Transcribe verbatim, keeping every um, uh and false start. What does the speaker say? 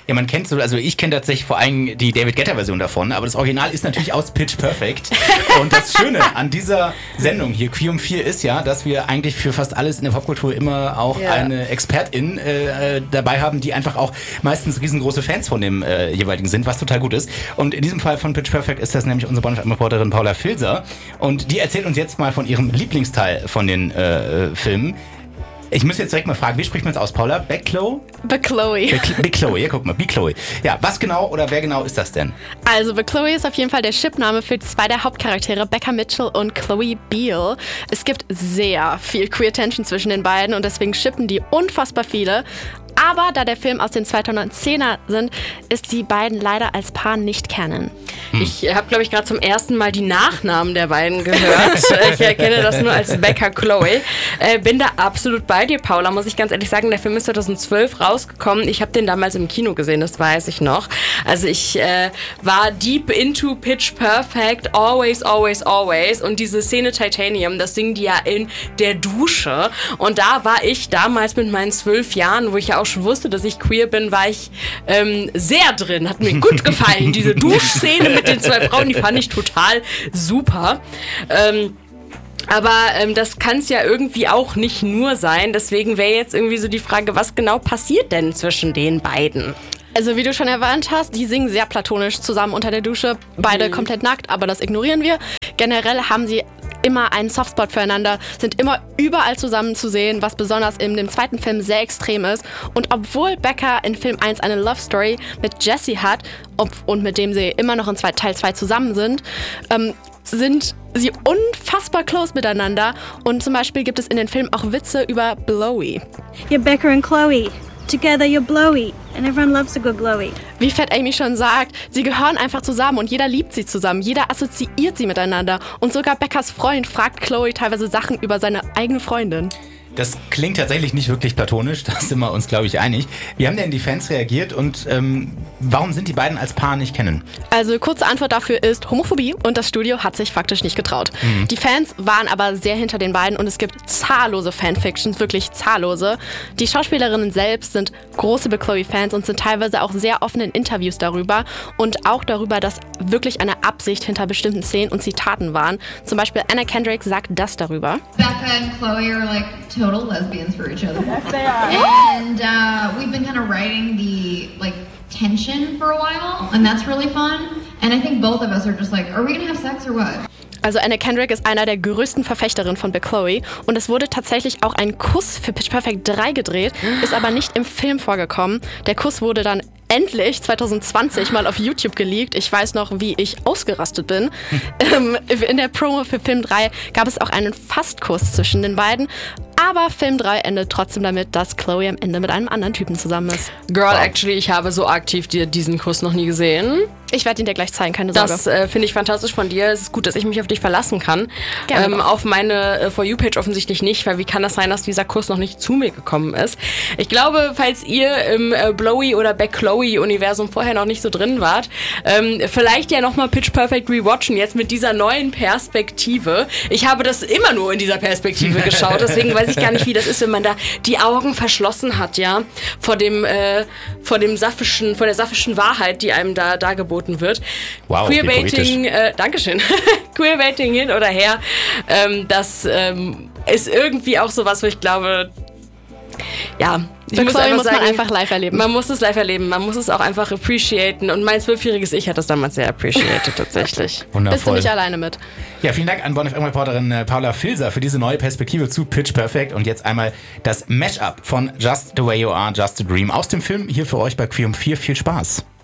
Ja, man kennt so, also ich kenne tatsächlich vor allem die David Guetta-Version davon, aber das Original ist natürlich aus Pitch Perfect. Und das Schöne an dieser Sendung hier, Queer um vier, ist ja, dass wir eigentlich für fast alles in der Popkultur immer auch ja. eine Expertin äh, dabei haben, die einfach auch meistens riesengroße Fans von dem äh, jeweiligen sind, was total gut ist. Und in diesem Fall von Pitch Perfect ist das nämlich unsere Bonn F M-Reporterin Paula Filser. Und die erzählt uns jetzt mal von ihrem Lieblingsteil von den äh, Filmen. Ich muss jetzt direkt mal fragen, wie spricht man es aus, Paula? Becklow? Bechloe. Bechloe, ja, guck mal, Bechloe. Ja, was genau oder wer genau ist das denn? Also Bechloe ist auf jeden Fall der Chipname für zwei der Hauptcharaktere, Becca Mitchell und Chloe Beale. Es gibt sehr viel Queer Tension zwischen den beiden und deswegen shippen die unfassbar viele. Aber da der Film aus den zweitausendzehner sind, ist die beiden leider als Paar nicht Canon. Hm. Ich habe, glaube ich, gerade zum ersten Mal die Nachnamen der beiden gehört. Ich erkenne das nur als Becca Chloe. Äh, bin da absolut bei dir, Paula, muss ich ganz ehrlich sagen. Der Film ist zweitausendzwölf rausgekommen. Ich habe den damals im Kino gesehen, das weiß ich noch. Also ich äh, war deep into Pitch Perfect, always, always, always. Und diese Szene Titanium, das singen die ja in der Dusche. Und da war ich damals mit meinen zwölf Jahren, wo ich ja auch schon wusste, dass ich queer bin, war ich ähm, sehr drin. Hat mir gut gefallen. Diese Duschszene mit den zwei Frauen, die fand ich total super. Ähm, aber ähm, das kann es ja irgendwie auch nicht nur sein. Deswegen wäre jetzt irgendwie so die Frage, was genau passiert denn zwischen den beiden? Also wie du schon erwähnt hast, die singen sehr platonisch zusammen unter der Dusche. Beide mhm. komplett nackt, aber das ignorieren wir. Generell haben sie immer einen Softspot füreinander, sind immer überall zusammen zu sehen, was besonders in dem zweiten Film sehr extrem ist. Und obwohl Becca in Film eins eine Love Story mit Jesse hat ob, und mit dem sie immer noch in Teil zwei zusammen sind, ähm, sind sie unfassbar close miteinander. Und zum Beispiel gibt es in den Filmen auch Witze über Blowy. You're Becca and Chloe. Together you're blowy. And everyone loves a good glowy. Wie Fat Amy schon sagt, sie gehören einfach zusammen und jeder liebt sie zusammen. Jeder assoziiert sie miteinander. Und sogar Beccas Freund fragt Chloe teilweise Sachen über seine eigene Freundin. Das klingt tatsächlich nicht wirklich platonisch, da sind wir uns, glaube ich, einig. Wie haben denn die Fans reagiert und ähm, warum sind die beiden als Paar nicht kennen? Also kurze Antwort dafür ist Homophobie und das Studio hat sich faktisch nicht getraut. Mhm. Die Fans waren aber sehr hinter den beiden und es gibt zahllose Fanfictions, wirklich zahllose. Die Schauspielerinnen selbst sind große Bechloe-Fans und sind teilweise auch sehr offen in Interviews darüber und auch darüber, dass wirklich eine Absicht hinter bestimmten Szenen und Zitaten waren. Zum Beispiel Anna Kendrick sagt das darüber. Becca and Chloe are like total lesbians for each other. Yes, they are. And uh, we've been kind of writing the like tension for a while, and that's really fun. And I think both of us are just like, are we gonna have sex or what? Also Anna Kendrick ist einer der größten Verfechterinnen von Bechloe und es wurde tatsächlich auch ein Kuss für Pitch Perfect drei gedreht, ist aber nicht im Film vorgekommen. Der Kuss wurde dann endlich zwanzig zwanzig mal auf YouTube geleakt. Ich weiß noch, wie ich ausgerastet bin. ähm, in der Promo für Film drei gab es auch einen Fastkuss zwischen den beiden. Aber Film drei endet trotzdem damit, dass Chloe am Ende mit einem anderen Typen zusammen ist. Girl, wow. Actually, ich habe so aktiv dir diesen Kuss noch nie gesehen. Ich werde ihn dir gleich zeigen, keine Sorge. Das äh, finde ich fantastisch von dir. Es ist gut, dass ich mich auf dich verlassen kann. Gerne ähm, auf meine äh, For You-Page offensichtlich nicht, weil wie kann das sein, dass dieser Kuss noch nicht zu mir gekommen ist? Ich glaube, falls ihr im äh, Blowy oder Beck-Chloe-Universum vorher noch nicht so drin wart, ähm, vielleicht ja nochmal Pitch Perfect rewatchen, jetzt mit dieser neuen Perspektive. Ich habe das immer nur in dieser Perspektive geschaut, deswegen weiß ich gar nicht, wie das ist, wenn man da die Augen verschlossen hat, ja, vor dem, äh, vor dem saphischen, vor der saphischen Wahrheit, die einem da dargeboten wird. Wow, Queerbaiting, äh, Dankeschön. Queerbaiting hin oder her, ähm, das ähm, ist irgendwie auch sowas, wo ich glaube, ja, ich Bei muss Chloe einfach muss sagen, man einfach live erleben. Man muss es live erleben, man muss es auch einfach appreciaten und mein zwölfjähriges Ich hat das damals sehr appreciated tatsächlich. Wundervoll. Bist du nicht alleine mit. Ja, vielen Dank an Bonn F M-Reporterin Paula Filser für diese neue Perspektive zu Pitch Perfect und jetzt einmal das Mashup von Just the Way You Are, Just a Dream aus dem Film hier für euch bei Queer um vier. Viel Spaß.